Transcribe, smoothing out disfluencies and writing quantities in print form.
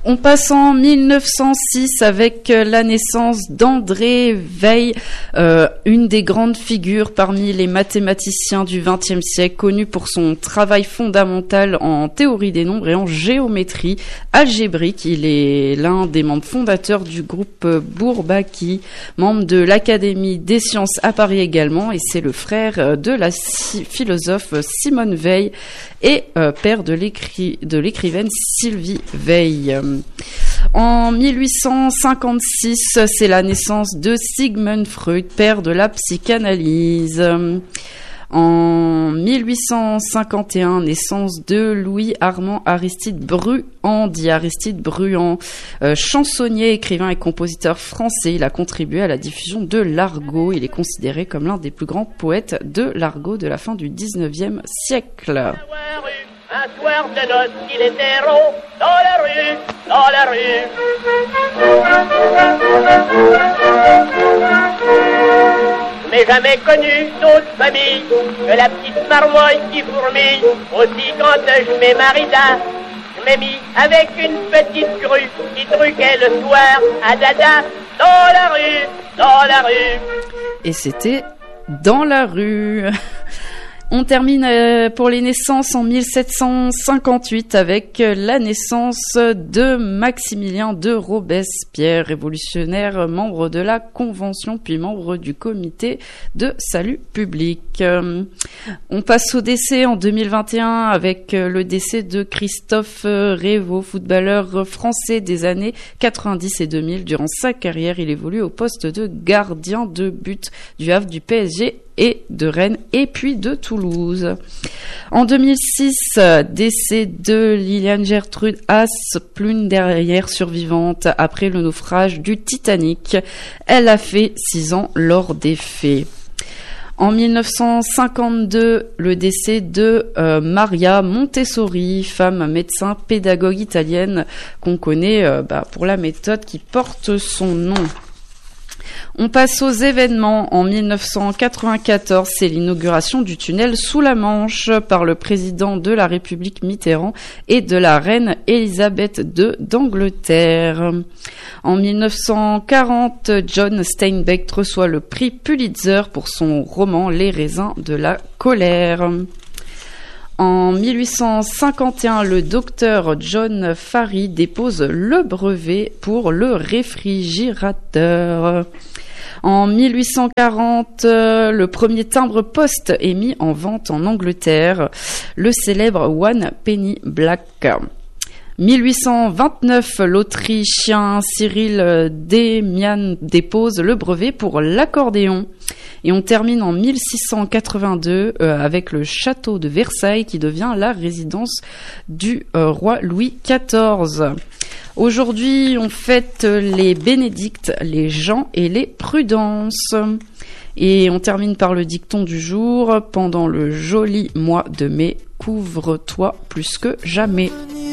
On passe en 1906 avec la naissance d'André Weil, une des grandes figures parmi les mathématiciens du XXe siècle, connu pour son travail fondamental en théorie des nombres et en géométrie algébrique. Il est l'un des membres fondateurs du groupe Bourbaki, membre de l'Académie des sciences à Paris également, et c'est le frère de la philosophe Simone Weil et père de l'écrivaine Sylvie Weil. En 1856, c'est la naissance de Sigmund Freud, père de la psychanalyse. En 1851, naissance de Louis-Armand Aristide Bruand, dit Aristide Bruand, chansonnier, écrivain et compositeur français. Il a contribué à la diffusion de l'argot. Il est considéré comme l'un des plus grands poètes de l'argot de la fin du 19e siècle. Un soir de noces, il était rond dans la rue, dans la rue. Je n'ai jamais connu d'autre famille que la petite marmoille qui fourmille. Aussi quand je m'ai marié, je m'ai mis avec une petite grue qui truquait le soir à dada dans la rue, dans la rue. Et c'était dans la rue. On termine pour les naissances en 1758 avec la naissance de Maximilien de Robespierre, révolutionnaire, membre de la Convention puis membre du comité de salut public. On passe au décès en 2021 avec le décès de Christophe Révaux, footballeur français des années 90 et 2000. Durant sa carrière, il évolue au poste de gardien de but du Havre, du PSG et de Rennes et puis de Toulouse. En 2006, décès de Liliane Gertrude Haas, l'une dernière survivante après le naufrage du Titanic. Elle a fait 6 ans lors des faits. En 1952, le décès de Maria Montessori, femme médecin pédagogue italienne qu'on connaît pour la méthode qui porte son nom. On passe aux événements. En 1994, c'est l'inauguration du tunnel sous la Manche par le président de la République Mitterrand et de la reine Elisabeth II d'Angleterre. En 1940, John Steinbeck reçoit le prix Pulitzer pour son roman Les raisins de la colère. En 1851, le docteur John Farey dépose le brevet pour le réfrigérateur. En 1840, le premier timbre-poste est mis en vente en Angleterre, le célèbre One Penny Black. 1829, l'Autrichien Cyril Demian dépose le brevet pour l'accordéon. Et on termine en 1682 avec le château de Versailles qui devient la résidence du roi Louis XIV. Aujourd'hui, on fête les bénédictes, les Jean et les Prudences. Et on termine par le dicton du jour. Pendant le joli mois de mai, couvre-toi plus que jamais.